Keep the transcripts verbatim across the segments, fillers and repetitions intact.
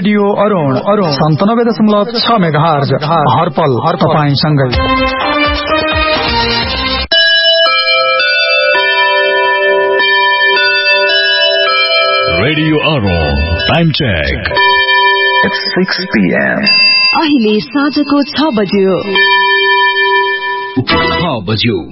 Radio Arun Arun सन्तानब्बे दशमलव छ मेगाहर्ज हरपल हर तपाईंसँगै। Radio Arun time check six PM. अहिले साँझको छ बज्यो छ बज्यो।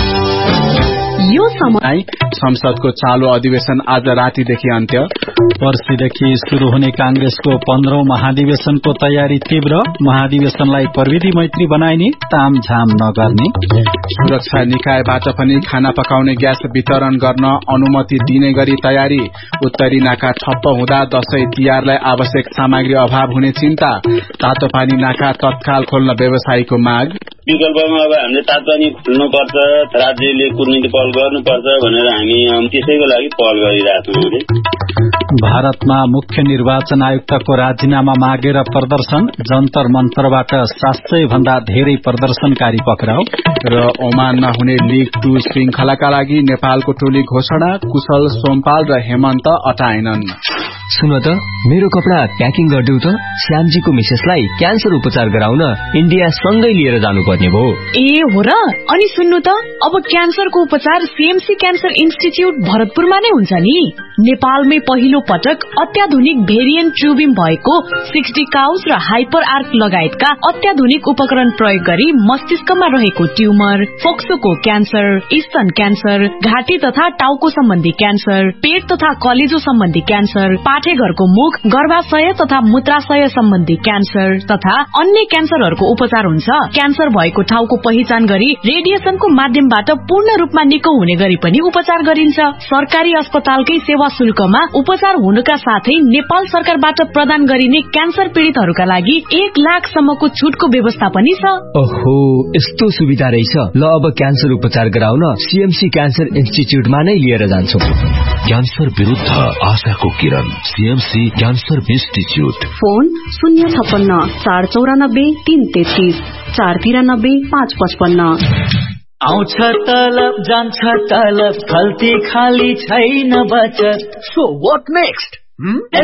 यो समय संसदको चालू अधिवेशन आज रातिदेखि अन्त्य। पर्सिदेखि शुरू हुने कांग्रेसको पन्ध्रौं महाधिवेशनको तयारी तीव्र। महाधिवेशनलाई प्रविधि मैत्री बनाइने, तामझाम नगर्ने। सुरक्षा निकायबाट पनि खाना पकाउने ग्यास वितरण गर्न अनुमति दिने गरी तयारी। उत्तरी नाका ठप्प हुँदा दशैं तिहारलाई आवश्यक सामग्री अभाव हुने चिन्ता। तातो पानी नाका तत्काल खोल्न व्यवसायीको माग। विकल्पमा अब हामीले तात्कालिक खुल्नुपर्छ, राज्यले कुटनीति पहल गर्नुपर्छ भनेर हामी त्यसैको लागि पहल गरिरहेछौँ। भारतमा मुख्य निर्वाचन आयुक्तको राजीनामा मागेर प्रदर्शन। जन्तर मन्तरबाट सात सय भन्दा धेरै प्रदर्शनकारी पक्राउ। र ओमानमा हुने लीग टू श्रृंखलाका लागि नेपालको टोली घोषणा। कुशल सोमपाल र हेमन्त अटाएनन्। सुन त, मेरो कपडा प्याकिङ गरिदेऊ त। श्यामजीको मिसेसलाई क्यान्सर उपचार गराउन इन्डिया सँगै लिएर जानुपर्ने भयो। ए हो र? अनि सुन्नु त, अब क्यान्सरको उपचार सीएमसी क्यान्सर इन्स्टिच्युट भरतपुरमा नै हुन्छ नि। नेपालमै पहिलो पटक अत्याधुनिक भेरिएन्ट ट्युबिम भएको सिक्सटी काउस र हाइपर आर्क लगायतका अत्याधुनिक उपकरण प्रयोग गरी मस्तिष्कमा रहेको ट्युमर, फोक्सोको क्यान्सर, स्तन क्यान्सर, घाँटी तथा टाउको सम्बन्धी क्यान्सर, पेट तथा कलेजो सम्बन्धी क्यान्सर, पाठेघरको मुख, गर्भाशय तथा मूत्राशय सम्बन्धी क्यान्सर तथा अन्य क्यान्सरहरूको उपचार हुन्छ। क्यान्सर भएको ठाउँको पहिचान गरी रेडिएसनको माध्यमबाट पूर्ण रूपमा निको हुने गरी पनि उपचार गरिन्छ। सरकारी अस्पतालकै सेवा शुल्कमा उपचार हुनुका साथै नेपाल सरकारबाट प्रदान गरिने क्यान्सर पीड़ितहरूका लागि एक लाख सम्मको छुटको व्यवस्था पनि छ। ओहो, यस्तो सुविधा रहेछ। ल, अब क्यान्सर उपचार गराउन सीएमसी क्यान्सर इन्स्टिच्युटमा नै लिएर जान्छौ। क्यान्सर विरुद्ध आशाको किरण, सीएमसी क्यान्सर इन्स्टिच्युट। फोन शून्य छप्पन्न चार चौरानब्बे तीन तेत्तीस चार तिरानब्बे पाँच पचपन्न। आउँछ तलब जान्छ तलब, खल्ती खाली छैन बचत। So what next?